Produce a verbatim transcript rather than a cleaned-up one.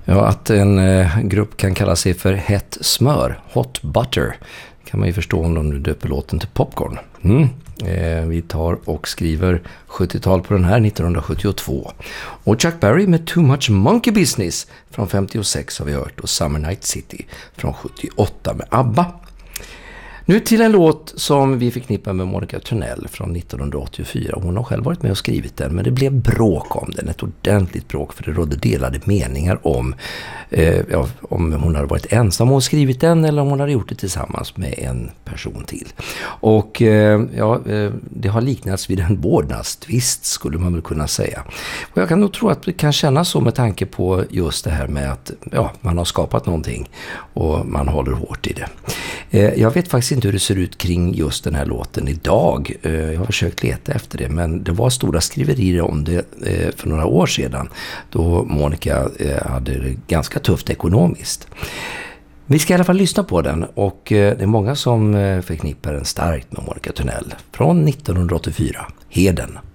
Ja, att en eh, grupp kan kalla sig för hett smör, hot butter, kan man ju förstå om de nu döper låten till popcorn. Mm. Eh, vi tar och skriver sjuttiotal på den här, nittonhundrasjuttiotvå. Och Chuck Berry med Too Much Monkey Business från femtiosex har vi hört, och Summer Night City från sjuttioåtta med ABBA. Nu till en låt som vi förknippar med Monica Törnell från nittonhundraåttiofyra. Hon har själv varit med och skrivit den, men det blev bråk om den. Ett ordentligt bråk, för det rådde delade meningar om, eh, ja, om hon hade varit ensam och skrivit den eller om hon hade gjort det tillsammans med en person till. Och eh, ja, eh, det har liknats vid en vårdnadstvist, skulle man väl kunna säga. Och jag kan nog tro att det kan kännas så med tanke på just det här med att ja, man har skapat någonting och man håller hårt i det. Eh, jag vet faktiskt inte hur det ser ut kring just den här låten idag. Jag har försökt leta efter det, men det var stora skriverier om det för några år sedan, då Monica hade det ganska tufft ekonomiskt. Vi ska i alla fall lyssna på den, och det är många som förknippar den starkt med Monica Törnell från nittonhundraåttiofyra. Heden.